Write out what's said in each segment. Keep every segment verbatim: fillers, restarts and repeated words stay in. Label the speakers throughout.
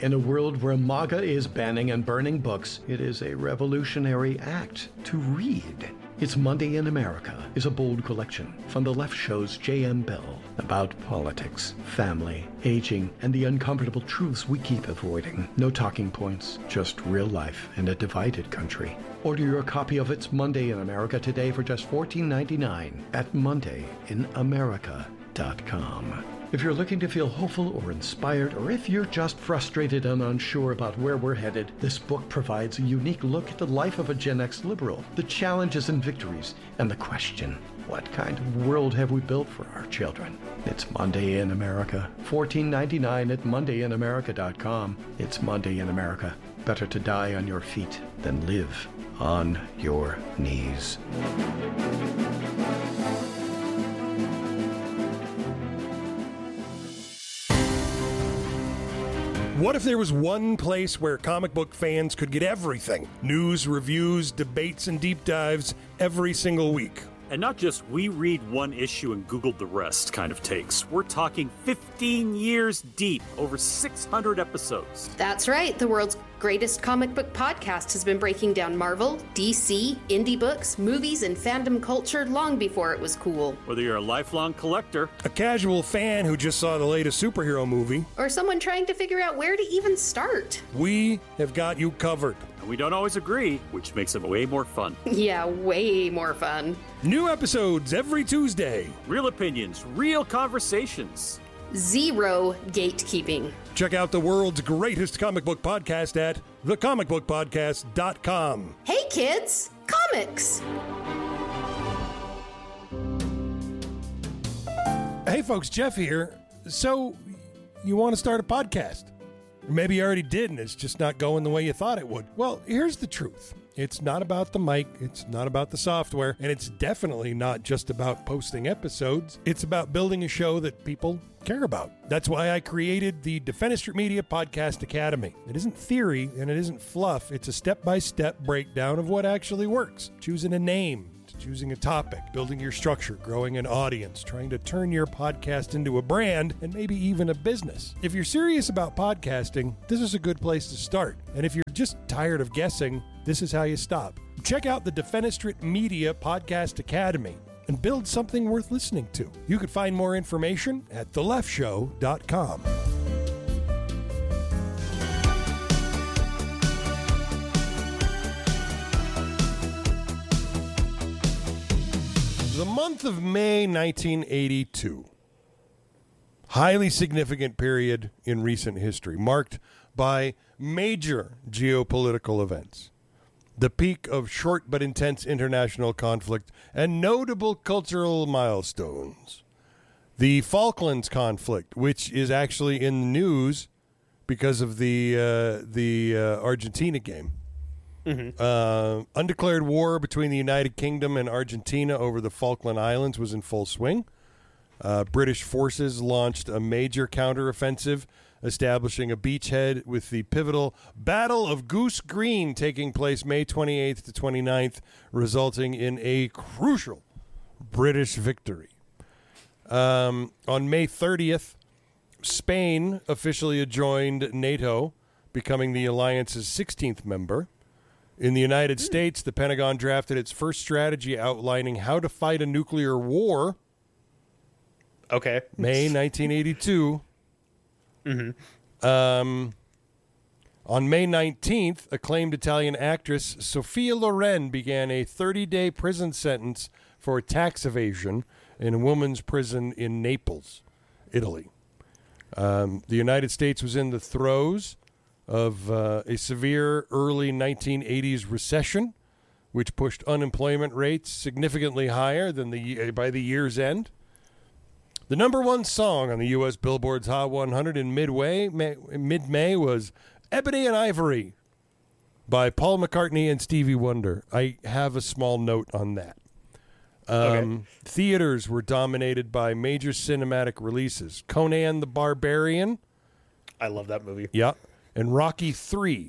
Speaker 1: In a world where MAGA is banning and burning books, it is a revolutionary act to read. It's Monday in America is a bold collection from The Left Show's J M. Bell about politics, family, aging, and the uncomfortable truths we keep avoiding. No talking points, just real life in a divided country. Order your copy of It's Monday in America today for just fourteen ninety-nine at monday in america dot com. If you're looking to feel hopeful or inspired, or if you're just frustrated and unsure about where we're headed, this book provides a unique look at the life of a Gen X liberal, the challenges and victories, and the question, what kind of world have we built for our children? It's Monday in America. fourteen ninety-nine at monday in america dot com. It's Monday in America. Better to die on your feet than live on your knees.
Speaker 2: What if there was one place where comic book fans could get everything? News, reviews, debates, and deep dives every single week.
Speaker 3: And not just we read one issue and Googled the rest kind of takes. We're talking fifteen years deep, over six hundred episodes.
Speaker 4: That's right. The world's greatest comic book podcast has been breaking down Marvel, D C, indie books, movies, and fandom culture long before it was cool.
Speaker 3: Whether you're a lifelong collector,
Speaker 2: a casual fan who just saw the latest superhero movie,
Speaker 4: or someone trying to figure out where to even start,
Speaker 2: we have got you covered.
Speaker 3: And we don't always agree, which makes it way more fun.
Speaker 4: Yeah, way more fun.
Speaker 2: New episodes every Tuesday.
Speaker 3: Real opinions, real conversations.
Speaker 4: Zero gatekeeping.
Speaker 2: Check out the world's greatest comic book podcast at the comic book podcast dot com.
Speaker 4: Hey kids, comics!
Speaker 2: Hey folks, Jeff here. So, you want to start a podcast? Maybe you already did and it's just not going the way you thought it would. Well, here's the truth. It's not about the mic, it's not about the software, and it's definitely not just about posting episodes. It's about building a show that people care about. That's why I created the Defenestrate Media Podcast Academy. It isn't theory and it isn't fluff. It's a step-by-step breakdown of what actually works. Choosing a name, choosing a topic, building your structure, growing an audience, trying to turn your podcast into a brand, and maybe even a business. If you're serious about podcasting, this is a good place to start. And if you're just tired of guessing, this is how you stop. Check out the Defenestrate Media Podcast Academy and build something worth listening to. You can find more information at the left show dot com. The month of May nineteen eighty-two. Highly significant period in recent history, marked by major geopolitical events, the peak of short but intense international conflict, and notable cultural milestones. The Falklands conflict, which is actually in the news because of the uh, the uh, Argentina game. Mm-hmm. Uh, undeclared war between the United Kingdom and Argentina over the Falkland Islands was in full swing. Uh, British forces launched a major counteroffensive, establishing a beachhead with the pivotal Battle of Goose Green taking place May twenty-eighth to twenty-ninth, resulting in a crucial British victory. Um, on May thirtieth, Spain officially joined NATO, becoming the alliance's sixteenth member. In the United States, the Pentagon drafted its first strategy outlining how to fight a nuclear war.
Speaker 5: Okay.
Speaker 2: May nineteen eighty-two.
Speaker 5: Mm-hmm.
Speaker 2: Um, on May nineteenth, acclaimed Italian actress Sophia Loren began a thirty-day prison sentence for tax evasion in a woman's prison in Naples, Italy. Um, the United States was in the throes of uh, a severe early nineteen eighties recession, which pushed unemployment rates significantly higher than the by the year's end. The number one song on the U S Billboard's Hot one hundred in midway, May, mid-May was Ebony and Ivory by Paul McCartney and Stevie Wonder. I have a small note on that. Um, okay. Theaters were dominated by major cinematic releases. Conan the Barbarian.
Speaker 5: I love that movie.
Speaker 2: Yeah. And Rocky three.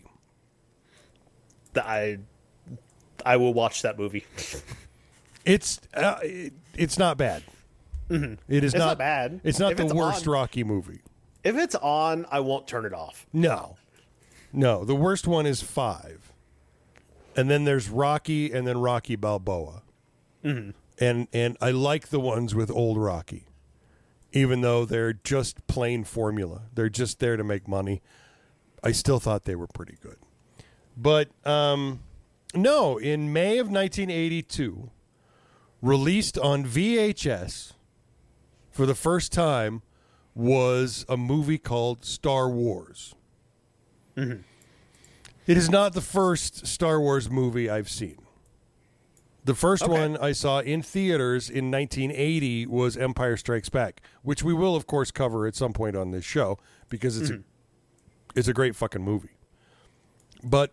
Speaker 5: I I will watch that movie.
Speaker 2: It's uh, it, it's not bad.
Speaker 5: Mm-hmm.
Speaker 2: It is
Speaker 5: it's
Speaker 2: not,
Speaker 5: not bad.
Speaker 2: It's not
Speaker 5: if
Speaker 2: the
Speaker 5: it's
Speaker 2: worst
Speaker 5: on,
Speaker 2: Rocky movie.
Speaker 5: If it's on, I won't turn it off.
Speaker 2: No. No, the worst one is five. And then there's Rocky and then Rocky Balboa.
Speaker 5: Mm-hmm.
Speaker 2: And and I like the ones with old Rocky, even though they're just plain formula. They're just there to make money. I still thought they were pretty good. But um, no, in May of nineteen eighty-two, released on V H S for the first time was a movie called Star Wars.
Speaker 5: Mm-hmm.
Speaker 2: It is not the first Star Wars movie I've seen. The first
Speaker 5: Okay.
Speaker 2: one I saw in theaters in nineteen eighty was Empire Strikes Back, which we will, of course, cover at some point on this show because it's
Speaker 5: Mm-hmm.
Speaker 2: a, it's a great fucking movie. But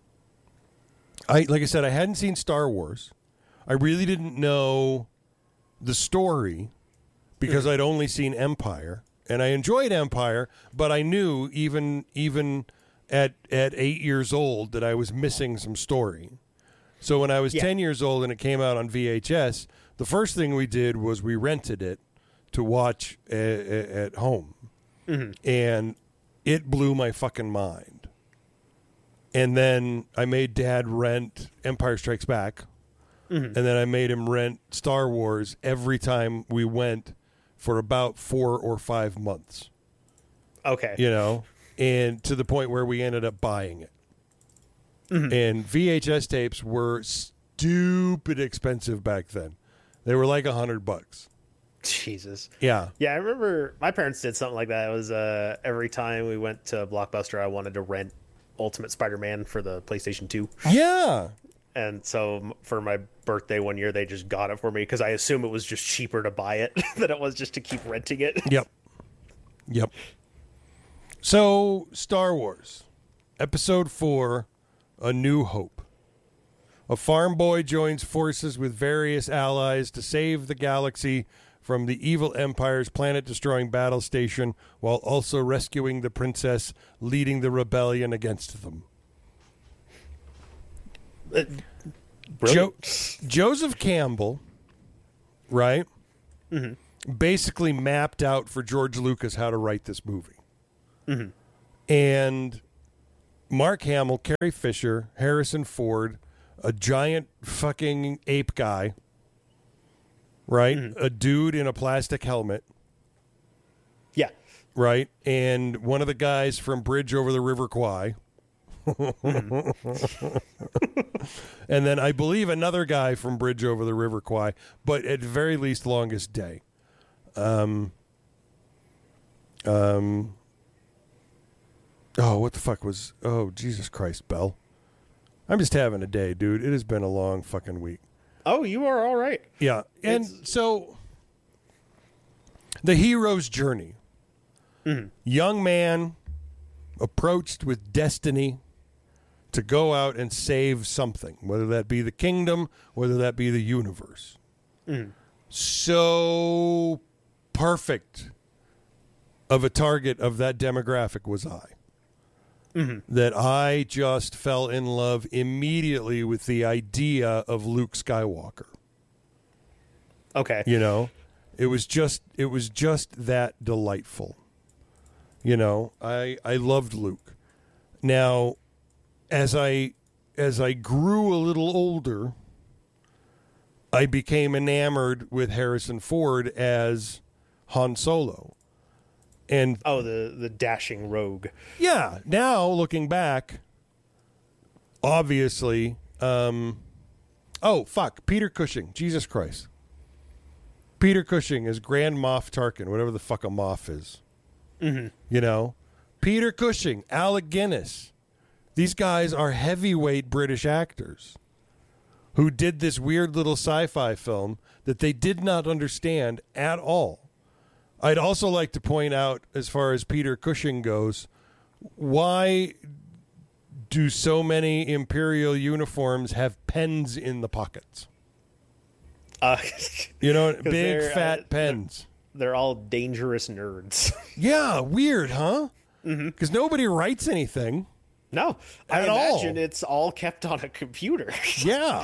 Speaker 2: I, like I said, I hadn't seen Star Wars. I really didn't know the story because I'd only seen Empire, and I enjoyed Empire, but I knew even even at at eight years old that I was missing some story. So when I was
Speaker 5: Yeah.
Speaker 2: ten years old and it came out on V H S, the first thing we did was we rented it to watch a, a, at home.
Speaker 5: Mm-hmm.
Speaker 2: And it blew my fucking mind. And then I made Dad rent Empire Strikes Back.
Speaker 5: Mm-hmm.
Speaker 2: And then I made him rent Star Wars every time we went for about four or five months.
Speaker 5: Okay.
Speaker 2: You know? And to the point where we ended up buying it. Mm-hmm. And V H S tapes were stupid expensive back then. They were like a hundred bucks.
Speaker 5: Jesus.
Speaker 2: Yeah.
Speaker 5: Yeah, I remember my parents did something like that. It was uh, every time we went to Blockbuster, I wanted to rent Ultimate Spider-Man for the PlayStation two.
Speaker 2: Yeah.
Speaker 5: And so m- for my birthday one year, they just got it for me because I assume it was just cheaper to buy it than it was just to keep renting it.
Speaker 2: Yep. Yep. So, Star Wars, Episode four, A New Hope. A farm boy joins forces with various allies to save the galaxy from the evil Empire's planet-destroying battle station while also rescuing the princess, leading the rebellion against them.
Speaker 5: Uh,
Speaker 2: Jo-
Speaker 5: brilliant.
Speaker 2: Joseph Campbell, right,
Speaker 5: Mm-hmm.
Speaker 2: basically mapped out for George Lucas how to write this movie.
Speaker 5: Mm-hmm.
Speaker 2: And Mark Hamill, Carrie Fisher, Harrison Ford, a giant fucking ape guy, right?
Speaker 5: Mm-hmm.
Speaker 2: A dude in a plastic helmet,
Speaker 5: Yeah.
Speaker 2: right? And one of the guys from Bridge Over the River Kwai. And then I believe another guy from Bridge Over the River Kwai, but at very least Longest Day. Um, um, oh, what the fuck was... Oh, Jesus Christ, Bell. I'm just having a day, dude. It has been a long fucking week.
Speaker 5: Oh, you are all right.
Speaker 2: Yeah, and
Speaker 5: It's-
Speaker 2: so... The hero's journey.
Speaker 5: Mhm.
Speaker 2: Young man approached with destiny to go out and save something, whether that be the kingdom, whether that be the universe.
Speaker 5: Mhm.
Speaker 2: So perfect of a target of that demographic was I.
Speaker 5: Mhm.
Speaker 2: That I just fell in love immediately with the idea of Luke Skywalker.
Speaker 5: Okay.
Speaker 2: You know, it was just it was just that delightful. You know, I I loved Luke. Now, as I as I grew a little older, I became enamored with Harrison Ford as Han Solo. And
Speaker 5: Oh, the the dashing rogue.
Speaker 2: yeah, now looking back, obviously, um, oh, fuck, Peter Cushing, Jesus Christ. Peter Cushing is Grand Moff Tarkin, whatever the fuck a Moff is.
Speaker 5: Mm-hmm.
Speaker 2: You know? Peter Cushing, Alec Guinness. These guys are heavyweight British actors who did this weird little sci-fi film that they did not understand at all. I'd also like to point out, as far as Peter Cushing goes, why do so many Imperial uniforms have pens in the pockets?
Speaker 5: Uh,
Speaker 2: You know,
Speaker 5: 'Cause
Speaker 2: big
Speaker 5: they're,
Speaker 2: fat
Speaker 5: uh,
Speaker 2: pens.
Speaker 5: they're all dangerous nerds.
Speaker 2: Yeah, weird, huh? Because nobody writes anything.
Speaker 5: No, I
Speaker 2: At all.
Speaker 5: imagine it's all kept on a computer.
Speaker 2: Yeah.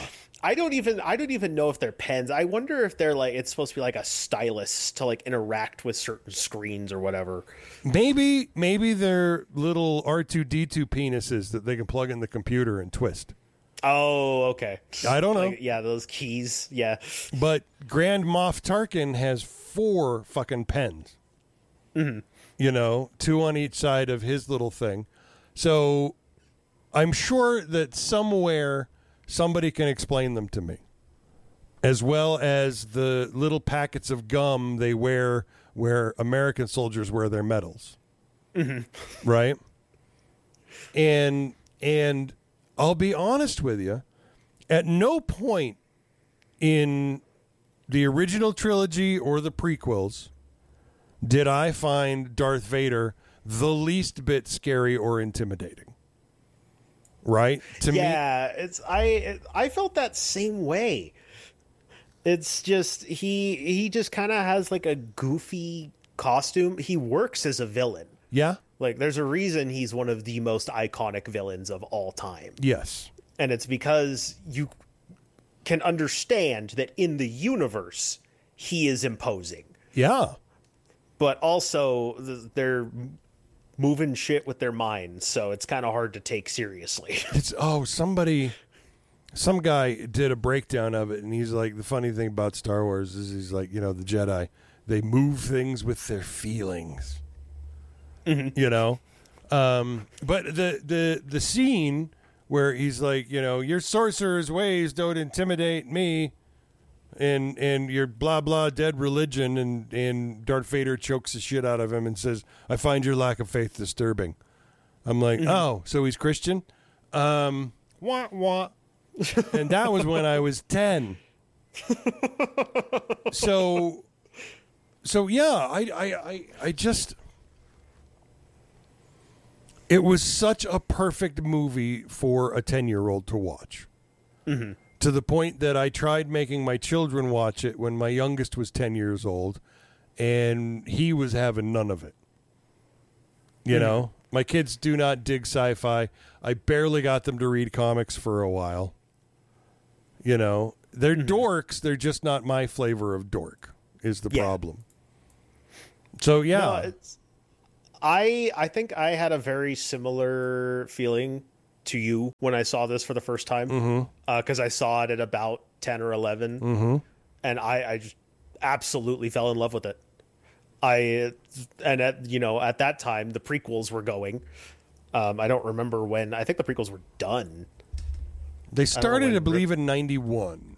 Speaker 5: I don't even I don't even know if they're pens. I wonder if they're like it's supposed to be like a stylus to like interact with certain screens or whatever.
Speaker 2: Maybe maybe they're little R two D two penises that they can plug in the computer and twist.
Speaker 5: Oh, okay.
Speaker 2: I don't know.
Speaker 5: Like, yeah, those keys. Yeah.
Speaker 2: But Grand Moff Tarkin has four fucking pens.
Speaker 5: Mm-hmm.
Speaker 2: You know, two on each side of his little thing. So I'm sure that somewhere somebody can explain them to me, as well as the little packets of gum they wear where American soldiers wear their medals. Mm-hmm. Right? And and I'll be honest with you, at no point in the original trilogy or the prequels did I find Darth Vader the least bit scary or intimidating. Right? To me,
Speaker 5: yeah, it's I I felt that same way. It's just he he just kind of has like a goofy costume. He works as a villain.
Speaker 2: Yeah.
Speaker 5: Like there's a reason he's one of the most iconic villains of all time.
Speaker 2: Yes.
Speaker 5: And it's because you can understand that in the universe he is imposing.
Speaker 2: Yeah.
Speaker 5: But also they're moving shit with their minds, so it's kind of hard to take seriously.
Speaker 2: It's oh, somebody some guy did a breakdown of it, and he's like, the funny thing about Star Wars is he's like, you know, the Jedi, they move things with their feelings. Mm-hmm. You know? Um, but the, the the scene where he's like, you know, your sorcerer's ways don't intimidate me, and and your blah blah dead religion, and, and Darth Vader chokes the shit out of him and says, I find your lack of faith disturbing. I'm like, mm-hmm. oh, so he's Christian? Um, wah, wah. And that was when I was ten. so, so yeah, I, I, I, I just, it was such a perfect movie for a ten-year-old to watch. Mm-hmm. To the point that I tried making my children watch it when my youngest was ten years old, and he was having none of it. You mm-hmm. know? My kids do not dig sci-fi. I barely got them to read comics for a while. You know? They're mm-hmm. dorks. They're just not my flavor of dork is the yeah. problem. So, yeah.
Speaker 5: No, it's, I, I think I had a very similar feeling to you when I saw this for the first time, because mm-hmm. uh, I saw it at about ten or eleven,
Speaker 2: mm-hmm.
Speaker 5: and I, I just absolutely fell in love with it. I and at you know at that time the prequels were going. Um, I don't remember when. I think the prequels were done.
Speaker 2: They started, I,
Speaker 5: I
Speaker 2: believe, in ninety-one.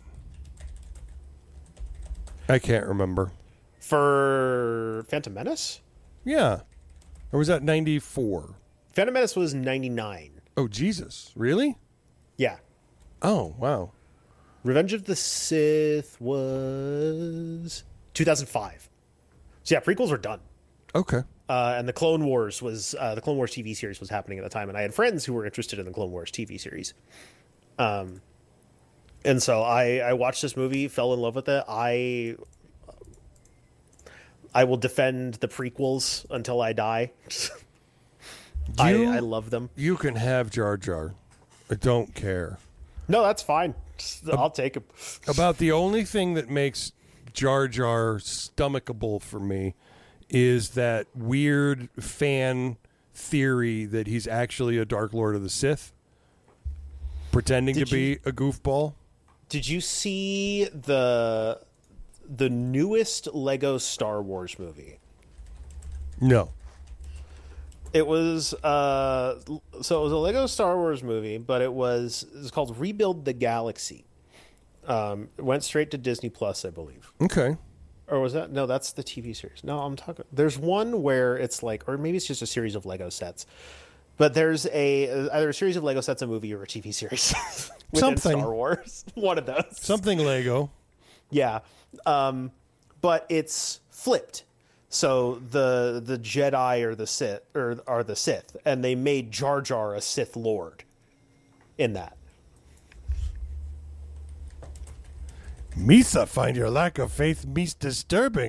Speaker 2: I can't remember.
Speaker 5: For Phantom Menace?
Speaker 2: Yeah, or was that ninety-four?
Speaker 5: Phantom Menace was ninety-nine.
Speaker 2: Oh, Jesus. Really?
Speaker 5: Yeah.
Speaker 2: Oh, wow.
Speaker 5: Revenge of the Sith was two thousand five. So, yeah, prequels were done.
Speaker 2: Okay.
Speaker 5: Uh, and the Clone Wars was, uh, the Clone Wars T V series was happening at the time, and I had friends who were interested in the Clone Wars T V series. Um, and so I, I watched this movie, fell in love with it. I, I will defend the prequels until I die. You, I, I love them.
Speaker 2: You can have Jar Jar. I don't care.
Speaker 5: No, that's fine. I'll take him.
Speaker 2: About the only thing that makes Jar Jar stomachable for me is that weird fan theory that he's actually a Dark Lord of the Sith, pretending did to you, be a goofball.
Speaker 5: Did you see the the newest Lego Star Wars movie?
Speaker 2: No.
Speaker 5: It was uh, so it was a Lego Star Wars movie, but it was it was called Rebuild the Galaxy. Um, it went straight to Disney Plus, I believe.
Speaker 2: Okay.
Speaker 5: Or was that no? That's the T V series. No, I'm talking. There's one where it's like, or maybe it's just a series of Lego sets. But there's a either a series of Lego sets, a movie, or a T V series. within
Speaker 2: Something
Speaker 5: Star Wars. One of those.
Speaker 2: Something Lego.
Speaker 5: Yeah, um, but it's flipped. So the the Jedi are the Sith or are the Sith, and they made Jar Jar a Sith Lord in that.
Speaker 2: Misa, find your lack of faith me's disturbing.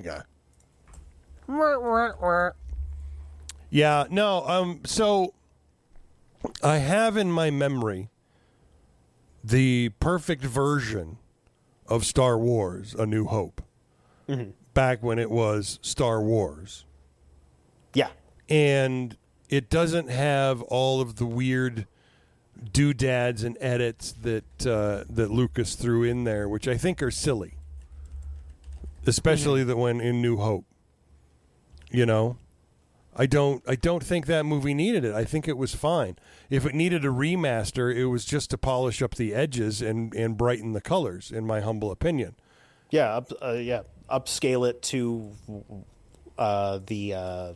Speaker 2: Yeah, no, um, so I have in my memory the perfect version of Star Wars: A New Hope,
Speaker 5: mm-hmm.
Speaker 2: back when it was Star Wars.
Speaker 5: Yeah.
Speaker 2: And it doesn't have all of the weird doodads and edits that uh, that Lucas threw in there, which I think are silly, especially mm-hmm. the one in New Hope. You know, I don't I don't think that movie needed it. I think it was fine. If it needed a remaster, it was just to polish up the edges and, and brighten the colors, in my humble opinion.
Speaker 5: Yeah, up, uh, yeah, upscale it to uh, the uh,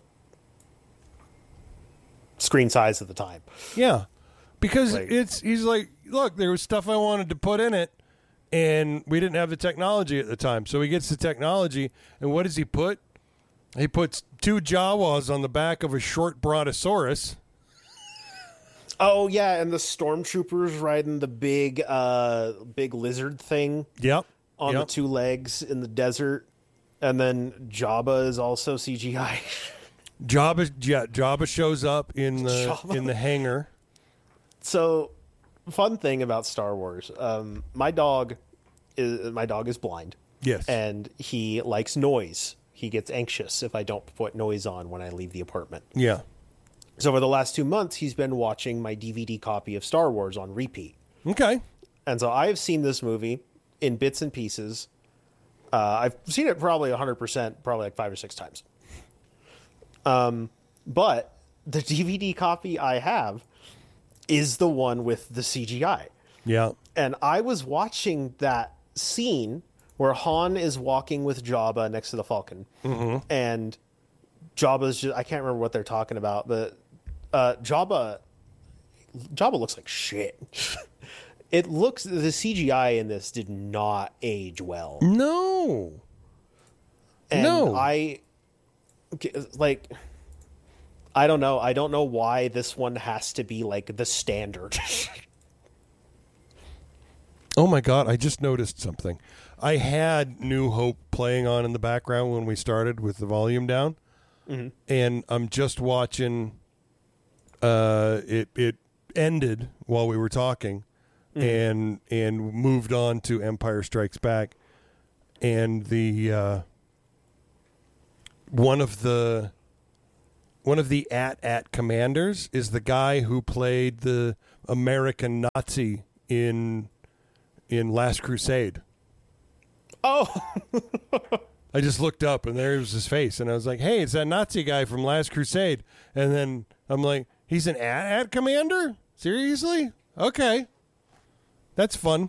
Speaker 5: screen size at the time.
Speaker 2: Yeah, because
Speaker 5: like,
Speaker 2: it's he's like, look, there was stuff I wanted to put in it, and we didn't have the technology at the time. So he gets the technology, and what does he put? He puts two Jawas on the back of a short Brontosaurus.
Speaker 5: Oh yeah, and the stormtroopers riding the big, uh, big lizard thing.
Speaker 2: Yep.
Speaker 5: On
Speaker 2: yep.
Speaker 5: the two legs in the desert, and then Jabba is also C G I.
Speaker 2: Jabba, yeah, Jabba shows up in the
Speaker 5: Jabba.
Speaker 2: in the hangar.
Speaker 5: So, fun thing about Star Wars, um, my dog is my dog is blind.
Speaker 2: Yes,
Speaker 5: and he likes noise. He gets anxious if I don't put noise on when I leave the apartment.
Speaker 2: Yeah.
Speaker 5: So for the last two months, he's been watching my D V D copy of Star Wars on repeat.
Speaker 2: Okay.
Speaker 5: And so I have seen this movie in bits and pieces. Uh, I've seen it probably one hundred percent, probably like five or six times. Um, but the D V D copy I have is the one with the C G I.
Speaker 2: Yeah.
Speaker 5: And I was watching that scene where Han is walking with Jabba next to the Falcon.
Speaker 2: Mm-hmm.
Speaker 5: And Jabba's just, I can't remember what they're talking about, but uh, Jabba, Jabba looks like shit. It looks, the C G I in this did not age well.
Speaker 2: No.
Speaker 5: And
Speaker 2: no.
Speaker 5: I, like, I don't know. I don't know why this one has to be like the standard.
Speaker 2: Oh my God, I just noticed something. I had New Hope playing on in the background when we started with the volume down. Mm-hmm. And I'm just watching, uh, it, it ended while we were talking. Mm-hmm. and and moved on to Empire Strikes Back, and the uh, one of the one of the A T A T commanders is the guy who played the American Nazi in in Last Crusade.
Speaker 5: Oh,
Speaker 2: I just looked up and there was his face, and I was like, "Hey, it's that Nazi guy from Last Crusade." And then I'm like, "He's an A T A T commander? Seriously? Okay." That's fun.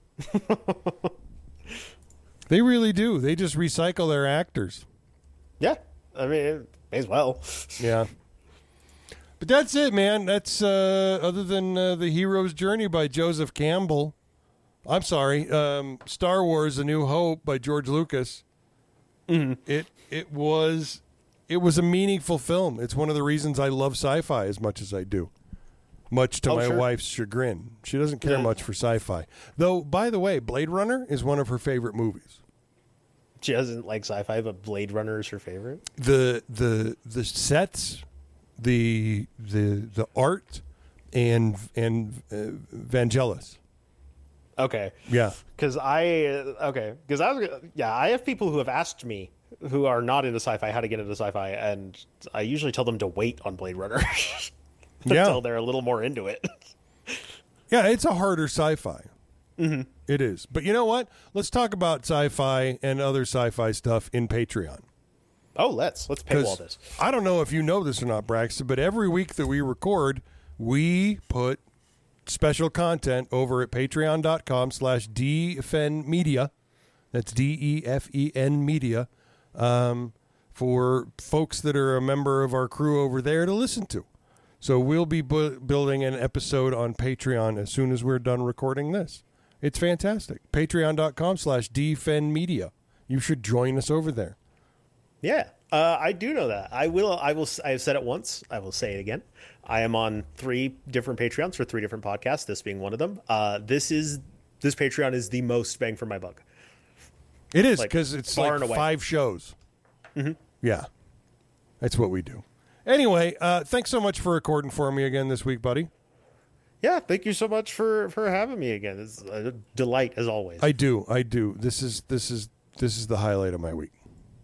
Speaker 2: They really do. They just recycle their actors.
Speaker 5: Yeah. I mean, may as well.
Speaker 2: Yeah. But that's it, man. That's, uh, other than uh, The Hero's Journey by Joseph Campbell. I'm sorry. Um, Star Wars: A New Hope by George Lucas.
Speaker 5: Mm-hmm.
Speaker 2: It it was it was a meaningful film. It's one of the reasons I love sci-fi as much as I do. Much to
Speaker 5: oh,
Speaker 2: my
Speaker 5: sure.
Speaker 2: wife's chagrin. She doesn't care
Speaker 5: yeah.
Speaker 2: much for sci-fi. Though, by the way, Blade Runner is one of her favorite movies.
Speaker 5: She doesn't like sci-fi, but Blade Runner is her favorite.
Speaker 2: The the the sets, the the the art, and and uh, Vangelis.
Speaker 5: Okay.
Speaker 2: Yeah.
Speaker 5: Because I okay because I was yeah I have people who have asked me who are not into sci-fi how to get into sci-fi, and I usually tell them to wait on Blade Runner.
Speaker 2: Yeah.
Speaker 5: Until they're a little more into it.
Speaker 2: Yeah, it's a harder sci-fi.
Speaker 5: Mm-hmm.
Speaker 2: It is. But you know what? Let's talk about sci-fi and other sci-fi stuff in Patreon.
Speaker 5: Oh, let's. Let's paywall this.
Speaker 2: I don't know if you know this or not, Braxton, but every week that we record, we put special content over at patreon.com slash dfenmedia. That's D E F E N media. Um, for folks that are a member of our crew over there to listen to. So we'll be bu- building an episode on Patreon as soon as we're done recording this. It's fantastic. Patreon.com slash dfenmedia. You should join us over there.
Speaker 5: Yeah, uh, I do know that. I will. I will. I have said it once. I will say it again. I am on three different Patreons for three different podcasts. This being one of them. Uh, this is this Patreon is the most bang for my buck.
Speaker 2: It is because like, it's
Speaker 5: far
Speaker 2: like
Speaker 5: and away.
Speaker 2: five shows.
Speaker 5: Mm-hmm.
Speaker 2: Yeah, that's what we do. Anyway, uh, thanks so much for recording for me again this week, buddy.
Speaker 5: yeah, thank you so much for, for having me again. It's a delight as always.
Speaker 2: I do, I do. This is this is this is the highlight of my week.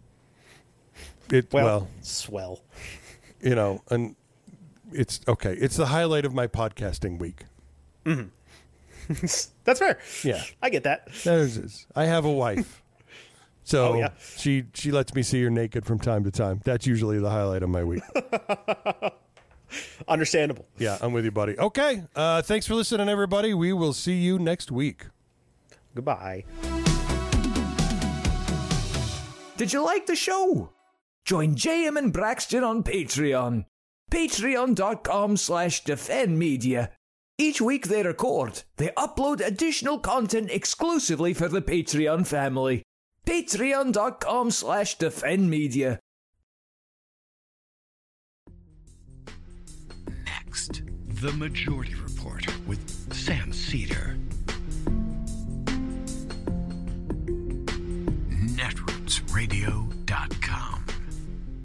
Speaker 2: It
Speaker 5: well,
Speaker 2: well,
Speaker 5: swell.
Speaker 2: You know, and it's okay. It's the highlight of my podcasting week.
Speaker 5: Mm-hmm. That's fair.
Speaker 2: Yeah,
Speaker 5: I get that.
Speaker 2: That is, I have a wife, so
Speaker 5: oh, yeah.
Speaker 2: she she lets me see her naked from time to time. That's usually the highlight of my week.
Speaker 5: Understandable.
Speaker 2: Yeah, I'm with you, buddy. Okay, uh, thanks for listening, everybody. We will see you next week.
Speaker 5: Goodbye.
Speaker 6: Did you like the show? Join J M and Braxton on Patreon. Patreon.com slash Defend Media. Each week they record, they upload additional content exclusively for the Patreon family. Patreon.com slash Defend Media.
Speaker 1: Next, The Majority Report with Sam Cedar. netroots radio dot com